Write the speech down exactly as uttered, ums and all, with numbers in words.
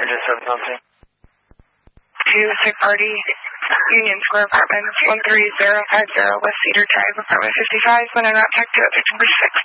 just seven something. Two sick party, Union Square Apartments, one three zero five zero West Cedar Drive, Apartment fifty-five, when I'm not checked to at victim number six.